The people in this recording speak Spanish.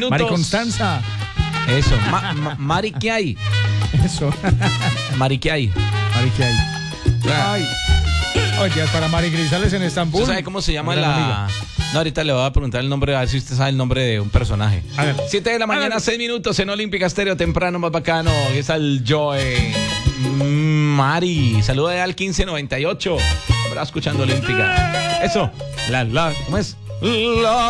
minutos. Mari Constanza. Eso. Mari, ¿qué hay? Eso. Mari, ¿qué hay? Mari, ¿qué hay? Ay. Oye, es para Mari Grisales en Estambul. ¿Usted sabe cómo se llama la...? No, ahorita le voy a preguntar el nombre, a ver si usted sabe el nombre de un personaje. A ver. 7 de la mañana, 6 minutos en Olímpica Estéreo, temprano, más bacano. Es al Joe. Mari, saluda al 1598. Habrá escuchando Olímpica. Eso. ¿Cómo es?